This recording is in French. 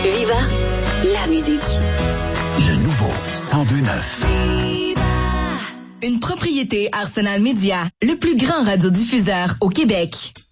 Viva la musique. Le nouveau 102.9. Une propriété Arsenal Média, le plus grand radiodiffuseur au Québec.